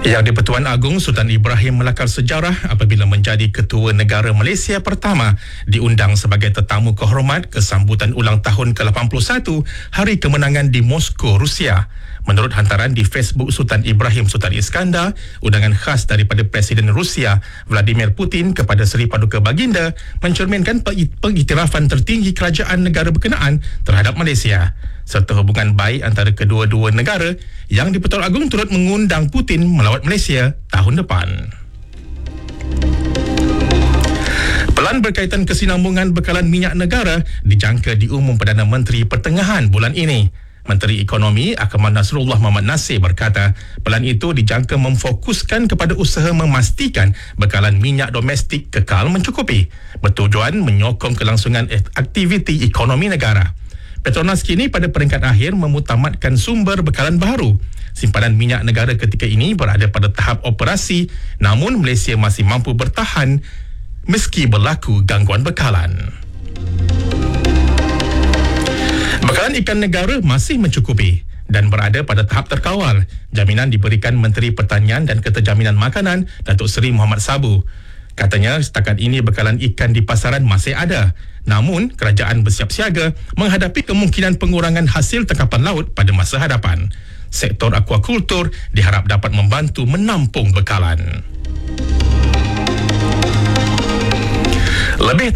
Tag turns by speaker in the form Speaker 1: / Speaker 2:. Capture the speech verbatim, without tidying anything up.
Speaker 1: Yang di-Pertuan Agong Sultan Ibrahim melakar sejarah apabila menjadi Ketua Negara Malaysia pertama diundang sebagai tetamu kehormat ke sambutan ulang tahun ke lapan puluh satu Hari Kemenangan di Moskow, Rusia. Menurut hantaran di Facebook Sultan Ibrahim Sultan Iskandar, undangan khas daripada Presiden Rusia Vladimir Putin kepada Seri Paduka Baginda mencerminkan pengiktirafan tertinggi kerajaan negara berkenaan terhadap Malaysia, serta hubungan baik antara kedua-dua negara. Yang di-Pertuan Agong turut mengundang Putin melawat Malaysia tahun depan. Pelan berkaitan kesinambungan bekalan minyak negara dijangka diumum Perdana Menteri pertengahan bulan ini. Menteri Ekonomi Akmal Nasrullah Mohamad Nasir berkata, pelan itu dijangka memfokuskan kepada usaha memastikan bekalan minyak domestik kekal mencukupi, bertujuan menyokong kelangsungan aktiviti ekonomi negara. Petronas kini pada peringkat akhir memutamatkan sumber bekalan baru. Simpanan minyak negara ketika ini berada pada tahap operasi, namun Malaysia masih mampu bertahan meski berlaku gangguan bekalan. Bekalan ikan negara masih mencukupi dan berada pada tahap terkawal. Jaminan diberikan Menteri Pertanian dan Keterjaminan Makanan, Datuk Seri Muhammad Sabu. Katanya setakat ini bekalan ikan di pasaran masih ada. Namun, kerajaan bersiap siaga menghadapi kemungkinan pengurangan hasil tangkapan laut pada masa hadapan. Sektor akuakultur diharap dapat membantu menampung bekalan. Lebih